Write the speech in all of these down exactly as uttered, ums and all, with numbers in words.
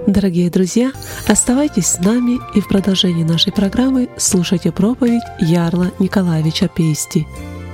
Дорогие друзья, оставайтесь с нами и в продолжении нашей программы слушайте проповедь Ярла Николаевича Пейсти.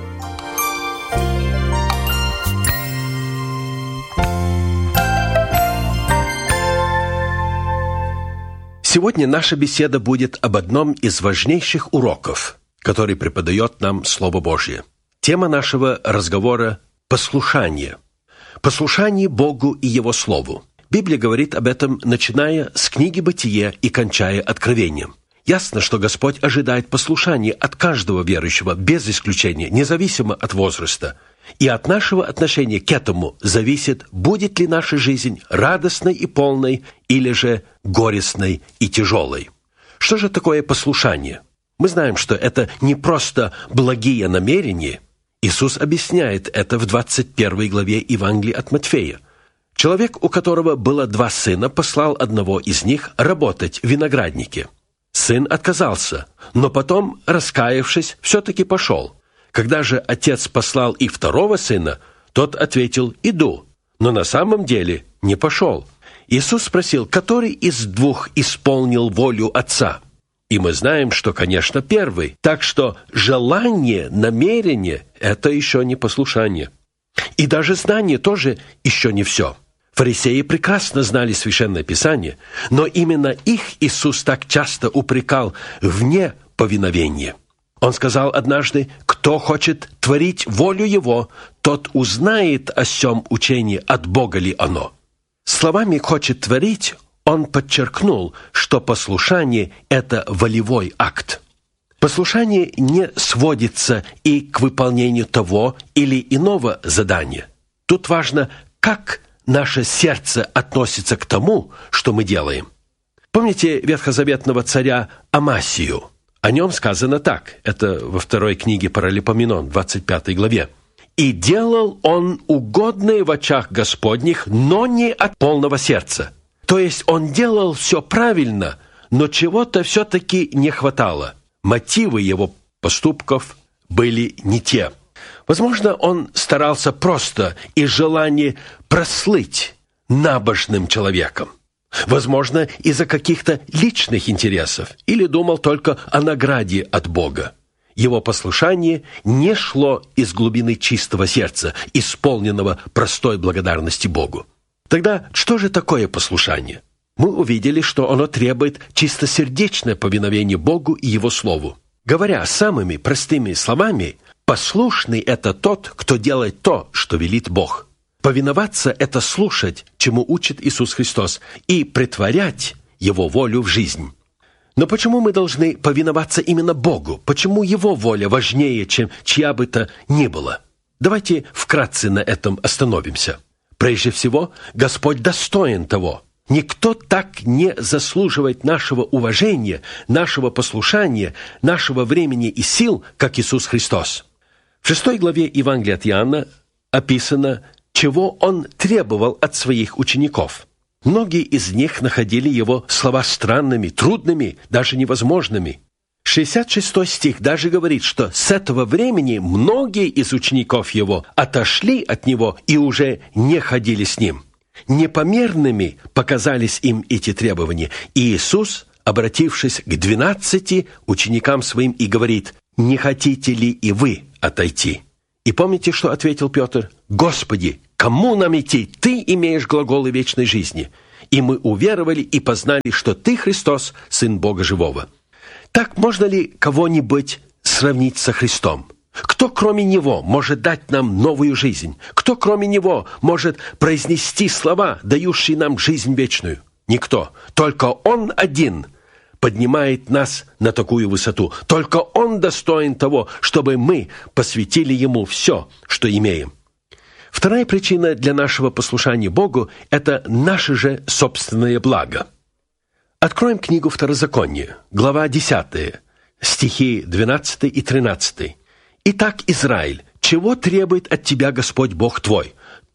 Сегодня наша беседа будет об одном из важнейших уроков, который преподает нам Слово Божье. Тема нашего разговора – послушание. Послушание Богу и Его Слову. Библия говорит об этом, начиная с книги «Бытие» и кончая Откровением. Ясно, что Господь ожидает послушания от каждого верующего, без исключения, независимо от возраста. И от нашего отношения к этому зависит, будет ли наша жизнь радостной и полной, или же горестной и тяжелой. Что же такое послушание? Мы знаем, что это не просто благие намерения. Иисус объясняет это в двадцать первой главе Евангелия от Матфея. Человек, у которого было два сына, послал одного из них работать в винограднике. Сын отказался, но потом, раскаявшись, все-таки пошел. Когда же отец послал и второго сына, тот ответил: «Иду», но на самом деле не пошел. Иисус спросил, который из двух исполнил волю отца? И мы знаем, что, конечно, первый. Так что желание, намерение – это еще не послушание. И даже знание тоже еще не все. Фарисеи прекрасно знали Священное Писание, но именно их Иисус так часто упрекал в неповиновении. Он сказал однажды: «Кто хочет творить волю Его, тот узнает о сем учении, от Бога ли оно». Словами «хочет творить» он подчеркнул, что послушание – это волевой акт. Послушание не сводится и к выполнению того или иного задания. Тут важно, как наше сердце относится к тому, что мы делаем. Помните ветхозаветного царя Амасию? О нем сказано так, это во второй книге Паралипоменон, двадцать пятой главе. «И делал он угодное в очах Господних, но не от полного сердца». То есть он делал все правильно, но чего-то все-таки не хватало. Мотивы его поступков были не те. Возможно, он старался просто из желания прослыть набожным человеком. Возможно, из-за каких-то личных интересов, или думал только о награде от Бога. Его послушание не шло из глубины чистого сердца, исполненного простой благодарности Богу. Тогда что же такое послушание? Мы увидели, что оно требует чистосердечное повиновение Богу и Его Слову. Говоря самыми простыми словами, послушный – это тот, кто делает то, что велит Бог. Повиноваться – это слушать, чему учит Иисус Христос, и претворять Его волю в жизнь. Но почему мы должны повиноваться именно Богу? Почему Его воля важнее, чем чья бы то ни было? Давайте вкратце на этом остановимся. Прежде всего, Господь достоин того. Никто так не заслуживает нашего уважения, нашего послушания, нашего времени и сил, как Иисус Христос. В шестой главе Евангелия от Иоанна описано, чего Он требовал от своих учеников. Многие из них находили Его слова странными, трудными, даже невозможными. шестьдесят шестой стих даже говорит, что с этого времени многие из учеников Его отошли от Него и уже не ходили с Ним. Непомерными показались им эти требования, и Иисус, обратившись к двенадцати ученикам Своим, и говорит: «Не хотите ли и вы отойти?» И помните, что ответил Петр? «Господи, кому нам идти? Ты имеешь глаголы вечной жизни. И мы уверовали и познали, что Ты, Христос, Сын Бога Живого». Так можно ли кого-нибудь сравнить со Христом? Кто, кроме Него, может дать нам новую жизнь? Кто, кроме Него, может произнести слова, дающие нам жизнь вечную? Никто. Только Он один поднимает нас на такую высоту. Только Он достоин того, чтобы мы посвятили Ему все, что имеем. Вторая причина для нашего послушания Богу – это наше же собственное благо. Откроем книгу Второзакония, глава десятая, стихи двенадцатый и тринадцатый. «Итак, Израиль, чего требует от тебя Господь Бог твой?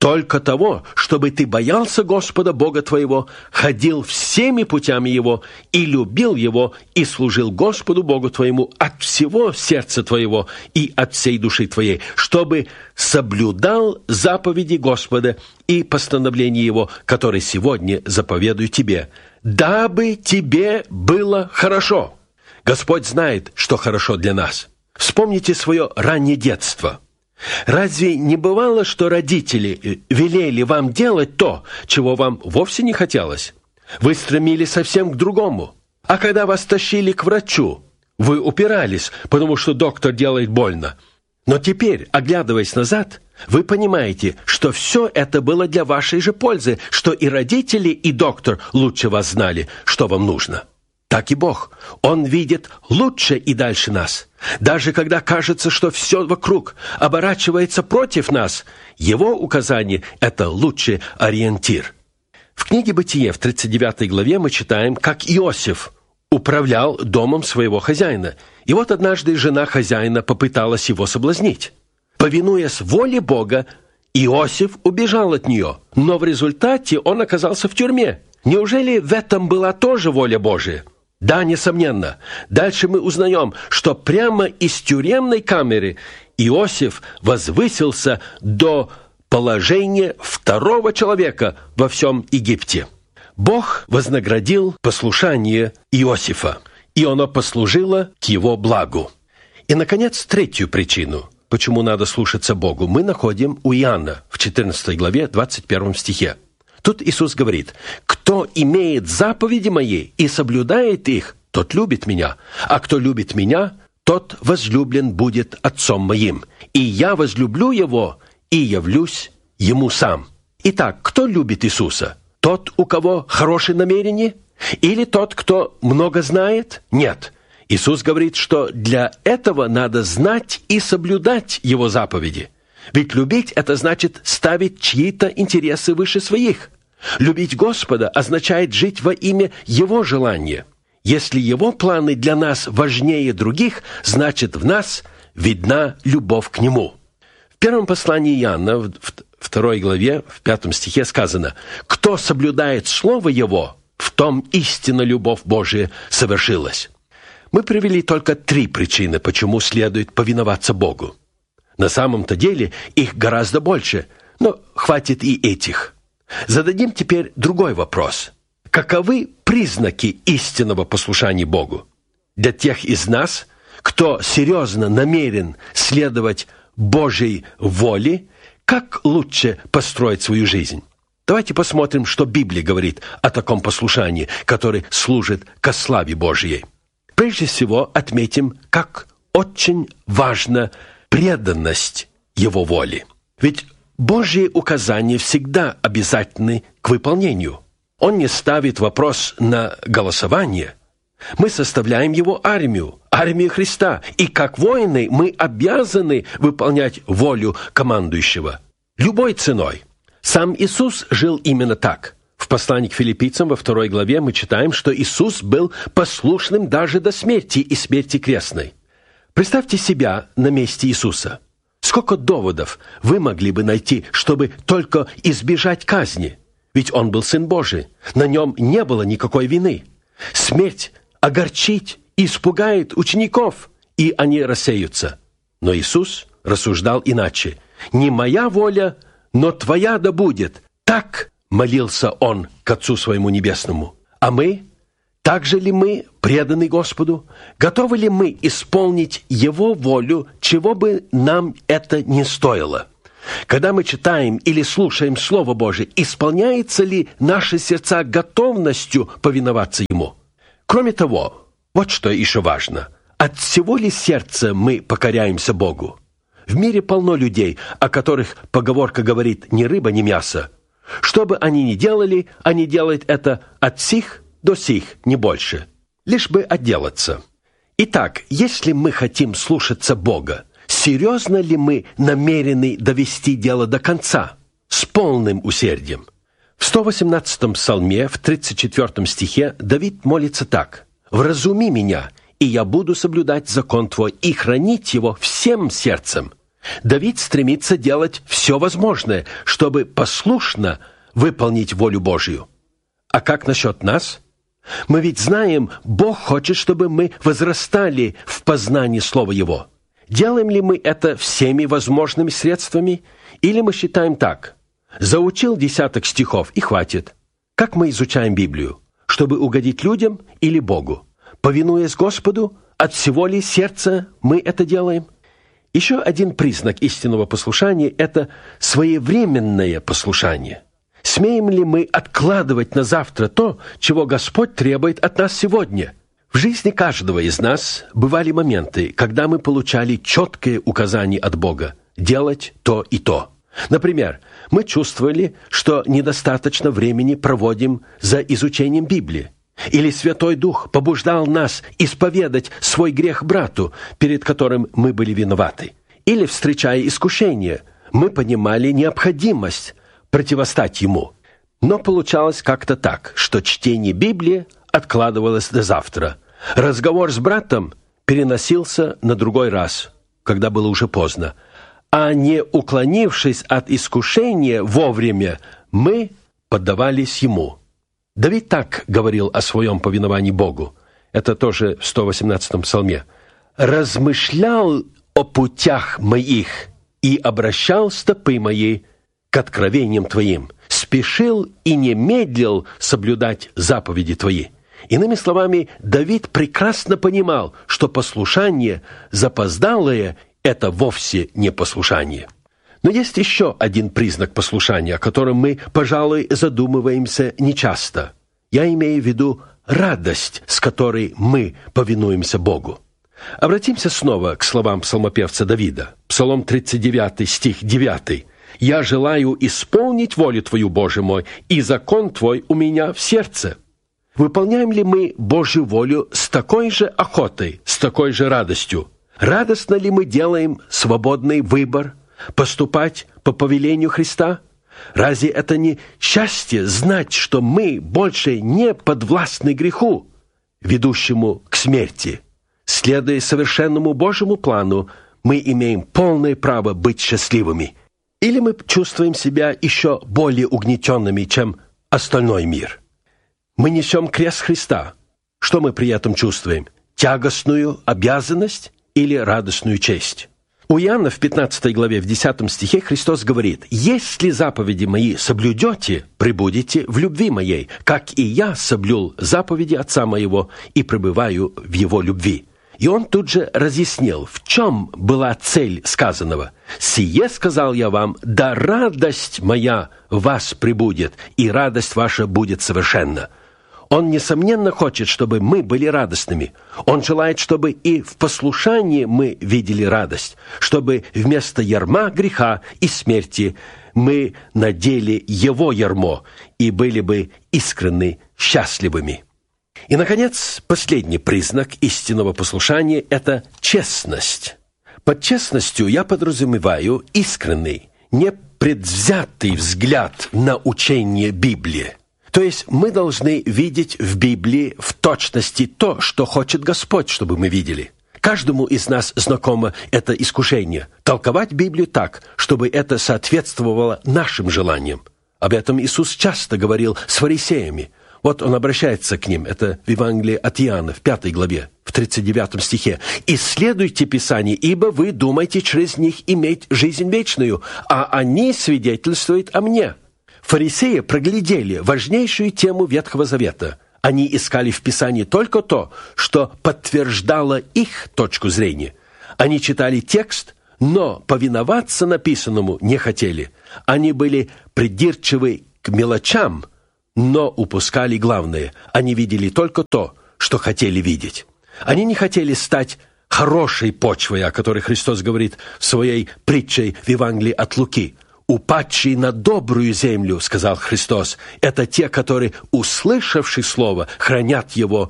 только того, чтобы ты боялся Господа Бога твоего, ходил всеми путями Его и любил Его, и служил Господу Богу твоему от всего сердца твоего и от всей души твоей, чтобы соблюдал заповеди Господа и постановления Его, которые сегодня заповедую тебе, дабы тебе было хорошо». Господь знает, что хорошо для нас. Вспомните свое раннее детство. Разве не бывало, что родители велели вам делать то, чего вам вовсе не хотелось? Вы стремились совсем к другому. А когда вас тащили к врачу, вы упирались, потому что доктор делает больно. Но теперь, оглядываясь назад, вы понимаете, что все это было для вашей же пользы, что и родители, и доктор лучше вас знали, что вам нужно. Так и Бог. Он видит лучше и дальше нас. Даже когда кажется, что все вокруг оборачивается против нас, Его указание – это лучший ориентир. В книге «Бытие» в тридцать девятой главе мы читаем, как Иосиф управлял домом своего хозяина. И вот однажды жена хозяина попыталась его соблазнить. Повинуясь воле Бога, Иосиф убежал от нее, но в результате он оказался в тюрьме. Неужели в этом была тоже воля Божия? Да, несомненно. Дальше мы узнаем, что прямо из тюремной камеры Иосиф возвысился до положения второго человека во всем Египте. Бог вознаградил послушание Иосифа, и оно послужило к его благу. И, наконец, третью причину, почему надо слушаться Богу, мы находим у Иоанна в четырнадцатой главе, двадцать первом стихе. Тут Иисус говорит: «Кто имеет заповеди мои и соблюдает их, тот любит меня, а кто любит меня, тот возлюблен будет Отцом моим, и я возлюблю его и явлюсь ему сам». Итак, кто любит Иисуса? Тот, у кого хорошие намерения? Или тот, кто много знает? Нет. Иисус говорит, что для этого надо знать и соблюдать Его заповеди. Ведь любить – это значит ставить чьи-то интересы выше своих. Любить Господа означает жить во имя Его желания. Если Его планы для нас важнее других, значит, в нас видна любовь к Нему. В первом послании Иоанна, в второй главе, в пятом стихе сказано: «Кто соблюдает Слово Его, в том истинно любовь Божия совершилась». Мы привели только три причины, почему следует повиноваться Богу. На самом-то деле их гораздо больше, но хватит и этих. Зададим теперь другой вопрос. Каковы признаки истинного послушания Богу? Для тех из нас, кто серьезно намерен следовать Божьей воле, как лучше построить свою жизнь? Давайте посмотрим, что Библия говорит о таком послушании, которое служит ко славе Божьей. Прежде всего, отметим, как очень важно преданность Его воле. Ведь Божьи указания всегда обязательны к выполнению. Он не ставит вопрос на голосование. Мы составляем Его армию, армию Христа, и как воины мы обязаны выполнять волю командующего любой ценой. Сам Иисус жил именно так. В послании к Филиппийцам во второй главе мы читаем, что Иисус был послушным даже до смерти и смерти крестной. Представьте себя на месте Иисуса. Сколько доводов вы могли бы найти, чтобы только избежать казни? Ведь Он был Сын Божий, на Нем не было никакой вины. Смерть огорчит и испугает учеников, и они рассеются. Но Иисус рассуждал иначе. «Не моя воля, но Твоя да будет». Так молился Он к Отцу Своему Небесному. А мы? Также ли мы преданы Господу? Готовы ли мы исполнить Его волю, чего бы нам это ни стоило? Когда мы читаем или слушаем Слово Божие, исполняется ли наши сердца готовностью повиноваться Ему? Кроме того, вот что еще важно. От всего ли сердца мы покоряемся Богу? В мире полно людей, о которых поговорка говорит «ни рыба, ни мясо». Что бы они ни делали, они делают это от сих до сих, не больше. Лишь бы отделаться. Итак, если мы хотим слушаться Бога, серьезно ли мы намерены довести дело до конца, с полным усердием? В сто восемнадцатом псалме, в тридцать четвёртом стихе, Давид молится так: «Вразуми меня, и я буду соблюдать закон Твой и хранить его всем сердцем». Давид стремится делать все возможное, чтобы послушно выполнить волю Божью. А как насчет нас? Мы ведь знаем, Бог хочет, чтобы мы возрастали в познании Слова Его. Делаем ли мы это всеми возможными средствами? Или мы считаем так: заучил десяток стихов и хватит. Как мы изучаем Библию? Чтобы угодить людям или Богу? Повинуясь Господу, от всего ли сердца мы это делаем? Еще один признак истинного послушания – это своевременное послушание. Смеем ли мы откладывать на завтра то, чего Господь требует от нас сегодня? В жизни каждого из нас бывали моменты, когда мы получали четкое указание от Бога делать то и то. Например, мы чувствовали, что недостаточно времени проводим за изучением Библии. Или Святой Дух побуждал нас исповедать свой грех брату, перед которым мы были виноваты. Или, встречая искушение, мы понимали необходимость противостать ему. Но получалось как-то так, что чтение Библии откладывалось до завтра. Разговор с братом переносился на другой раз, когда было уже поздно. А не уклонившись от искушения вовремя, мы поддавались ему. Давид так говорил о своем повиновании Богу. Это тоже в сто восемнадцатом псалме. «Размышлял о путях моих и обращал стопы мои к откровениям Твоим, спешил и не медлил соблюдать заповеди Твои». Иными словами, Давид прекрасно понимал, что послушание запоздалое – это вовсе не послушание. Но есть еще один признак послушания, о котором мы, пожалуй, задумываемся нечасто. Я имею в виду радость, с которой мы повинуемся Богу. Обратимся снова к словам псалмопевца Давида. Псалом тридцать девятый, стих девятый. «Я желаю исполнить волю Твою, Боже мой, и закон Твой у меня в сердце». Выполняем ли мы Божью волю с такой же охотой, с такой же радостью? Радостно ли мы делаем свободный выбор поступать по повелению Христа? Разве это не счастье знать, что мы больше не подвластны греху, ведущему к смерти? Следуя совершенному Божьему плану, мы имеем полное право быть счастливыми. Или мы чувствуем себя еще более угнетенными, чем остальной мир? Мы несем крест Христа. Что мы при этом чувствуем? Тягостную обязанность или радостную честь? У Иоанна в пятнадцатой главе, в десятом стихе Христос говорит: «Если заповеди мои соблюдете, пребудете в любви моей, как и я соблюл заповеди Отца моего и пребываю в Его любви». И Он тут же разъяснил, в чем была цель сказанного. «Сие сказал я вам, да радость моя в вас пребудет, и радость ваша будет совершенна». Он, несомненно, хочет, чтобы мы были радостными. Он желает, чтобы и в послушании мы видели радость, чтобы вместо ярма греха и смерти мы надели Его ярмо и были бы искренне счастливыми. И, наконец, последний признак истинного послушания – это честность. Под честностью я подразумеваю искренний, непредвзятый взгляд на учение Библии. То есть мы должны видеть в Библии в точности то, что хочет Господь, чтобы мы видели. Каждому из нас знакомо это искушение – толковать Библию так, чтобы это соответствовало нашим желаниям. Об этом Иисус часто говорил с фарисеями. Вот Он обращается к ним, это в Евангелии от Иоанна, в пятой главе, в тридцать девятом стихе. «Исследуйте Писание, ибо вы думаете через них иметь жизнь вечную, а они свидетельствуют о мне». Фарисеи проглядели важнейшую тему Ветхого Завета. Они искали в Писании только то, что подтверждало их точку зрения. Они читали текст, но повиноваться написанному не хотели. Они были придирчивы к мелочам, но упускали главное. Они видели только то, что хотели видеть. Они не хотели стать хорошей почвой, о которой Христос говорит в своей притче в Евангелии от Луки. «Упадшие на добрую землю, — сказал Христос, — это те, которые, услышавши слово, хранят его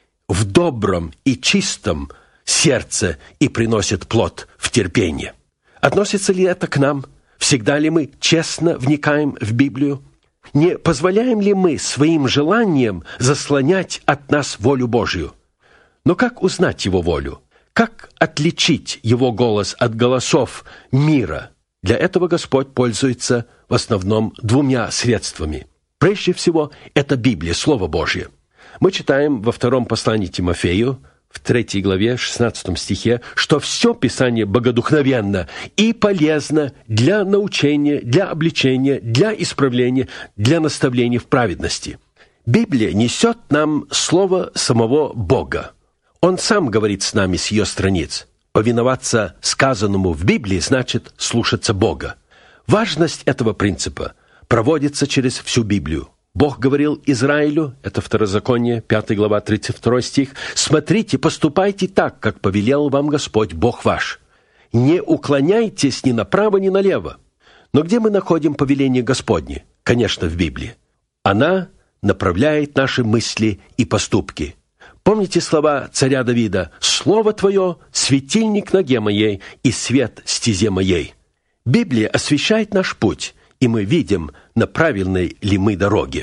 в добром и чистом сердце и приносят плод в терпении». Относится ли это к нам? Всегда ли мы честно вникаем в Библию? Не позволяем ли мы своим желаниям заслонять от нас волю Божью? Но как узнать Его волю? Как отличить его голос от голосов мира? Для этого Господь пользуется в основном двумя средствами. Прежде всего, это Библия, Слово Божье. Мы читаем во втором послании Тимофею, в третьей главе, шестнадцатом стихе, что все Писание богодухновенно и полезно для научения, для обличения, для исправления, для наставления в праведности. Библия несет нам слово самого Бога. Он сам говорит с нами с ее страниц. Повиноваться сказанному в Библии значит слушаться Бога. Важность этого принципа проводится через всю Библию. Бог говорил Израилю, это Второзаконие, пятая глава, тридцать второй стих, «Смотрите, поступайте так, как повелел вам Господь, Бог ваш. Не уклоняйтесь ни направо, ни налево». Но где мы находим повеление Господне? Конечно, в Библии. Она направляет наши мысли и поступки. Помните слова царя Давида: «Слово Твое — светильник ноге моей и свет стезе моей». Библия освещает наш путь, и мы видим, на правильной ли мы дороге.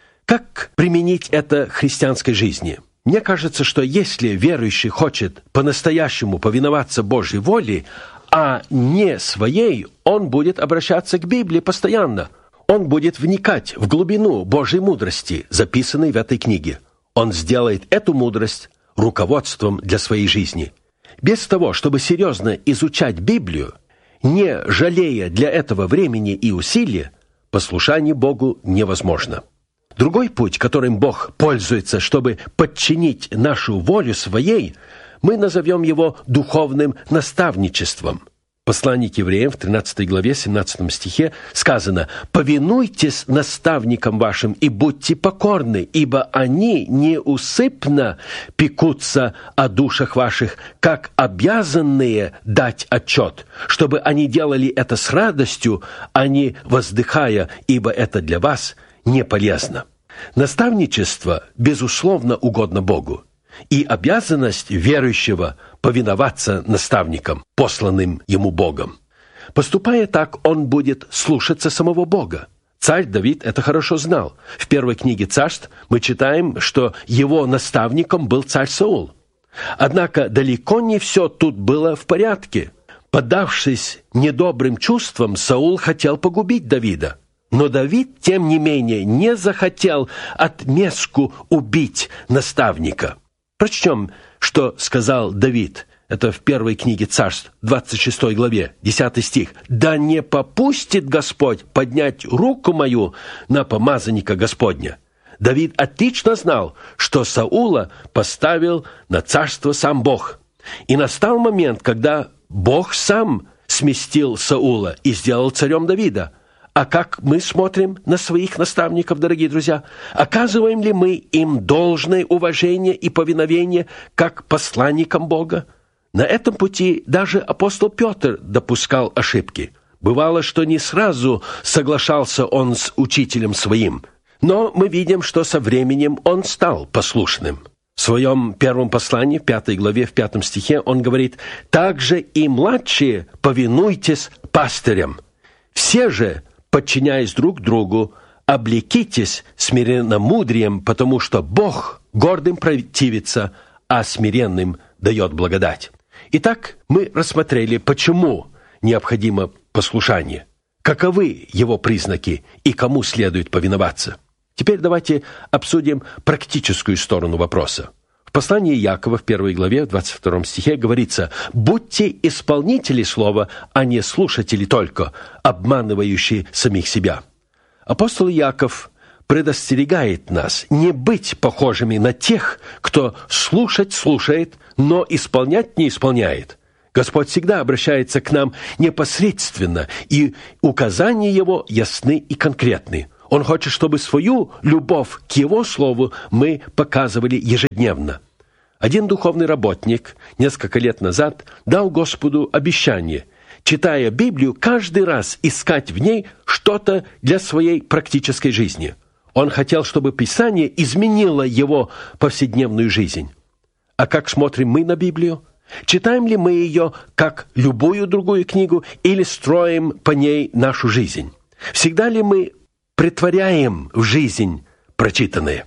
Как применить это в христианской жизни? Мне кажется, что если верующий хочет по-настоящему повиноваться Божьей воле, а не своей, он будет обращаться к Библии постоянно. Он будет вникать в глубину Божьей мудрости, записанной в этой книге. Он сделает эту мудрость руководством для своей жизни. Без того, чтобы серьезно изучать Библию, не жалея для этого времени и усилий, послушание Богу невозможно. Другой путь, которым Бог пользуется, чтобы подчинить нашу волю своей, мы назовем его духовным наставничеством. В послании к евреям в тринадцатой главе, семнадцатом стихе сказано: «Повинуйтесь наставникам вашим и будьте покорны, ибо они неусыпно пекутся о душах ваших, как обязанные дать отчет, чтобы они делали это с радостью, а не воздыхая, ибо это для вас не полезно». Наставничество, безусловно, угодно Богу, и обязанность верующего повиноваться наставникам, посланным ему Богом. Поступая так, он будет слушаться самого Бога. Царь Давид это хорошо знал. В первой книге Царств мы читаем, что его наставником был царь Саул. Однако далеко не все тут было в порядке. Поддавшись недобрым чувствам, Саул хотел погубить Давида. Но Давид, тем не менее, не захотел отместку убить наставника. Прочтем, что сказал Давид. Это в первой книге Царств, двадцать шестой главе, десятый стих. «Да не попустит Господь поднять руку мою на помазанника Господня». Давид отлично знал, что Саула поставил на царство сам Бог. И настал момент, когда Бог сам сместил Саула и сделал царем Давида. А как мы смотрим на своих наставников, дорогие друзья? Оказываем ли мы им должное уважение и повиновение как посланникам Бога? На этом пути даже апостол Петр допускал ошибки. Бывало, что не сразу соглашался он с учителем своим, но мы видим, что со временем он стал послушным. В своем первом послании, в пятой главе, в пятом стихе, он говорит: «Также и младшие повинуйтесь пастырям. Все же, подчиняясь друг другу, облекитесь смиренномудрием, потому что Бог гордым противится, а смиренным дает благодать». Итак, мы рассмотрели, почему необходимо послушание, каковы его признаки и кому следует повиноваться. Теперь давайте обсудим практическую сторону вопроса. В послании Иакова в первой главе, в двадцать втором стихе говорится: «Будьте исполнители слова, а не слушатели только, обманывающие самих себя». Апостол Иаков предостерегает нас не быть похожими на тех, кто слушать слушает, но исполнять не исполняет. Господь всегда обращается к нам непосредственно, и указания Его ясны и конкретны. Он хочет, чтобы свою любовь к Его Слову мы показывали ежедневно. Один духовный работник несколько лет назад дал Господу обещание, читая Библию, каждый раз искать в ней что-то для своей практической жизни. Он хотел, чтобы Писание изменило его повседневную жизнь. А как смотрим мы на Библию? Читаем ли мы ее, как любую другую книгу, или строим по ней нашу жизнь? Всегда ли мы претворяем в жизнь прочитанное?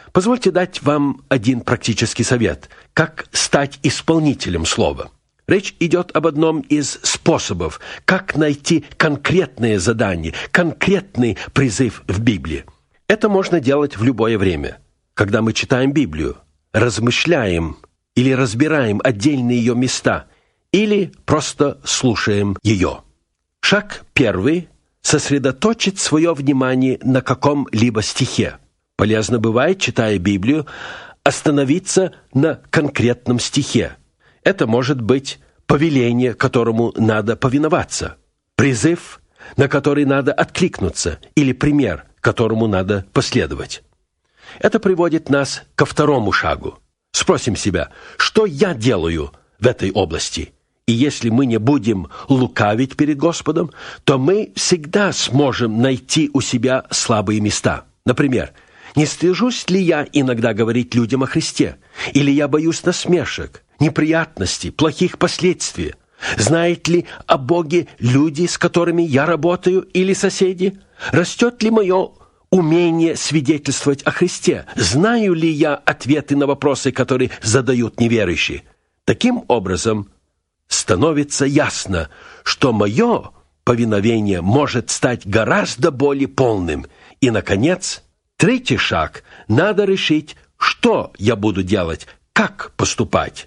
Позвольте дать вам один практический совет, как стать исполнителем слова. Речь идет об одном из способов, как найти конкретное задание, конкретный призыв в Библии. Это можно делать в любое время, когда мы читаем Библию, размышляем или разбираем отдельные ее места, или просто слушаем ее. Шаг первый – сосредоточить свое внимание на каком-либо стихе. Полезно бывает, читая Библию, остановиться на конкретном стихе. Это может быть повеление, которому надо повиноваться, призыв, на который надо откликнуться, или пример, которому надо последовать. Это приводит нас ко второму шагу. Спросим себя, что я делаю в этой области? И если мы не будем лукавить перед Господом, то мы всегда сможем найти у себя слабые места. Например, не стыжусь ли я иногда говорить людям о Христе? Или я боюсь насмешек, неприятностей, плохих последствий? Знают ли о Боге люди, с которыми я работаю, или соседи? Растет ли мое умение свидетельствовать о Христе? Знаю ли я ответы на вопросы, которые задают неверующие? Таким образом, становится ясно, что мое повиновение может стать гораздо более полным. И, наконец, третий шаг – надо решить, что я буду делать, как поступать.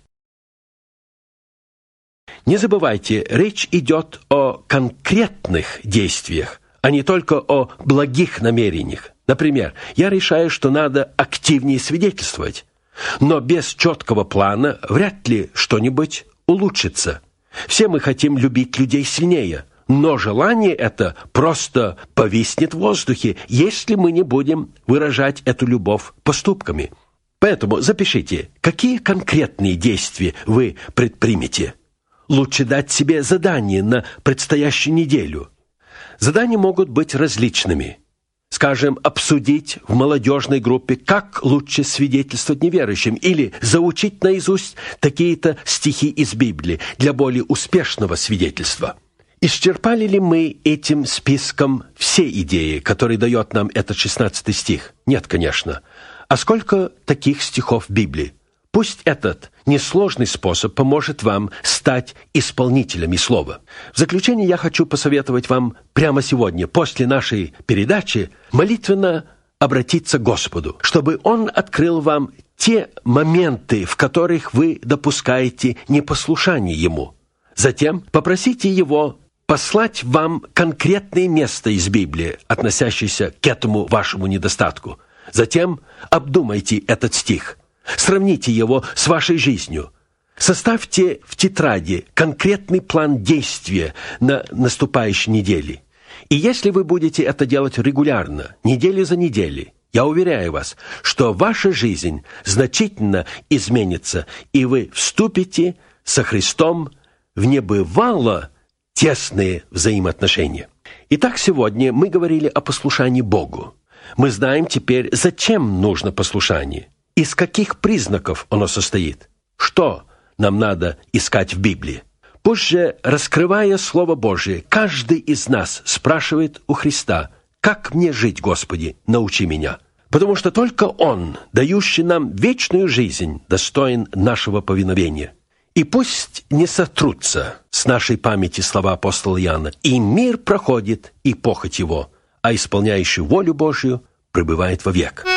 Не забывайте, речь идет о конкретных действиях, а не только о благих намерениях. Например, я решаю, что надо активнее свидетельствовать, но без четкого плана вряд ли что-нибудь улучшится. Все мы хотим любить людей сильнее, но желание это просто повиснет в воздухе, если мы не будем выражать эту любовь поступками. Поэтому запишите, какие конкретные действия вы предпримете. Лучше дать себе задание на предстоящую неделю. Задания могут быть различными. Скажем, обсудить в молодежной группе, как лучше свидетельствовать неверующим, или заучить наизусть такие-то стихи из Библии для более успешного свидетельства. Исчерпали ли мы этим списком все идеи, которые дает нам этот шестнадцатый стих? Нет, конечно. А сколько таких стихов в Библии? Пусть этот несложный способ поможет вам стать исполнителями слова. В заключение я хочу посоветовать вам прямо сегодня, после нашей передачи, молитвенно обратиться к Господу, чтобы Он открыл вам те моменты, в которых вы допускаете непослушание Ему. Затем попросите Его послать вам конкретное место из Библии, относящееся к этому вашему недостатку. Затем обдумайте этот стих. Сравните его с вашей жизнью. Составьте в тетради конкретный план действия на наступающей неделе. И если вы будете это делать регулярно, неделю за неделей, я уверяю вас, что ваша жизнь значительно изменится, и вы вступите со Христом в небывало тесные взаимоотношения. Итак, сегодня мы говорили о послушании Богу. Мы знаем теперь, зачем нужно послушание. Из каких признаков оно состоит? Что нам надо искать в Библии? Пусть же, раскрывая Слово Божие, каждый из нас спрашивает у Христа: «Как мне жить, Господи? Научи меня». Потому что только Он, дающий нам вечную жизнь, достоин нашего повиновения. И пусть не сотрутся с нашей памяти слова апостола Иоанна: «И мир проходит, и похоть его, а исполняющий волю Божию пребывает вовек».